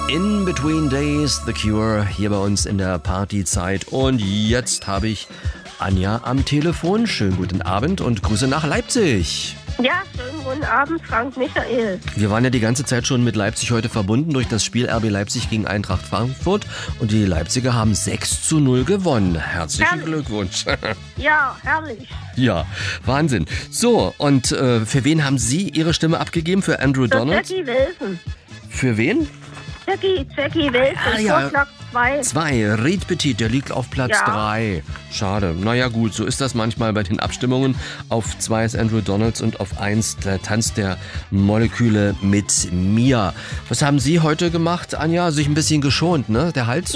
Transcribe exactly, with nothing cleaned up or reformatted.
In Between Days, The Cure, hier bei uns in der Partyzeit. Und jetzt habe ich Anja am Telefon. Schönen guten Abend und Grüße nach Leipzig. Ja, schönen guten Abend, Frank Michael. Wir waren ja die ganze Zeit schon mit Leipzig heute verbunden durch das Spiel R B Leipzig gegen Eintracht Frankfurt. Und die Leipziger haben sechs zu null gewonnen. Herzlichen Herrlich. Glückwunsch. Ja, herrlich. Ja, Wahnsinn. So, und äh, für wen haben Sie Ihre Stimme abgegeben? Für Andrew Für Donald? Jackie Wilson. Für wen? Jackie, Jackie Wilson, Ah, ja. Vorschlag zwei. Zwei. Ried Petit, der liegt auf Platz Ja. drei. Schade. Naja gut, so ist das manchmal bei den Abstimmungen. Auf zwei ist Andrew Donalds und auf eins der Tanz der Moleküle mit Mia. Was haben Sie heute gemacht, Anja? Sich ein bisschen geschont, ne? Der Hals?